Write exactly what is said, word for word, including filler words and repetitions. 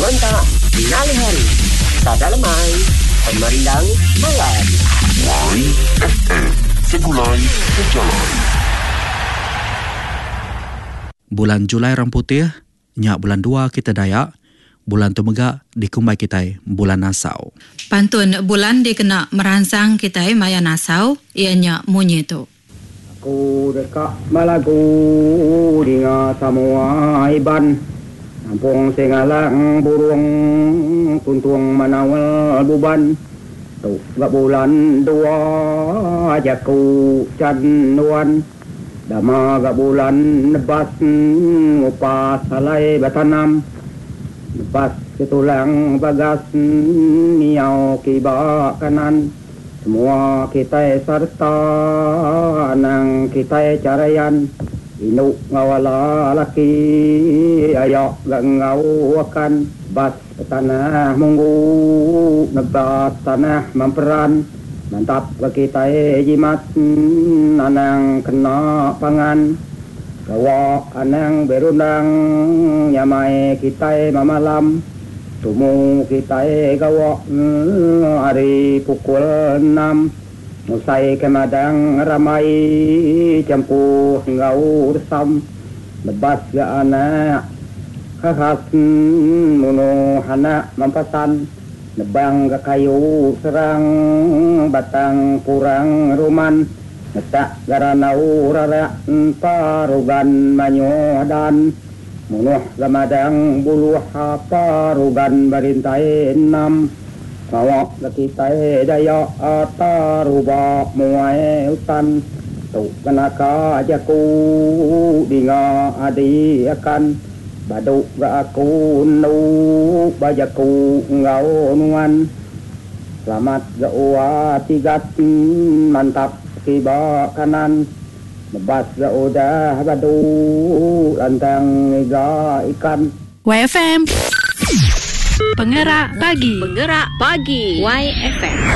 Sementara Nali Hari Sada Lemai Pemerindang Malam Y F M Segulai Sejalan. Bulan Julai Orang Putih, nyak bulan dua kita Dayak, bulan tu megak dikumbai kita bulan Nasau. Pantun bulan dikena merangsang kita maya Nasau, ianya munyi tu. Aku dekat malagu dengan semua iban, nampung singalang burung tuntung manawal buban. Tu gak bulan dua jaku canduan, dama gak bulan nebas ngupas salai batanam. Lepas ketulang bagas niau kiba kanan, semua kita serta nang kita carayan. Inuk ngawala laki ayak gak ngau akan bas tanah munggu nebas tanah memperan. Mantap ke kita jimat anang kena pangan. Gawak anang berundang nyamai kita mamalam. Tumu kita gawak hari pukul enam. Musai kemadang ramai campuh ngau resam. Lebas ga anak khas muno anak mampasan. Nebang ga kayu serang batang kurang ruman. Netak garanau rarak parugan manyodan. Munuh gamadang buluh parugan barintai enam. Kawak kita daya ataruba muai utan. Tu kenaka jaku dinga adi akan. Baduk ga aku nu bajaku ngau nuan. Selamat ga uwa tigat mantap kiba kanan. Lebas ga udah badu lantang iga ikan. Y F M Penggerak Pagi. Penggerak Pagi Y F M.